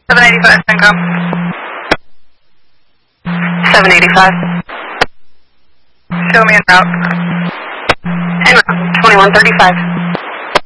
785, Syncom. 785. Show me en route. En route, 2135.